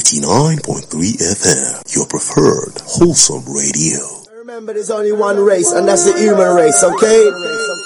89.3 FM, your preferred wholesome radio. Remember, there's only one race, and that's the human race, okay?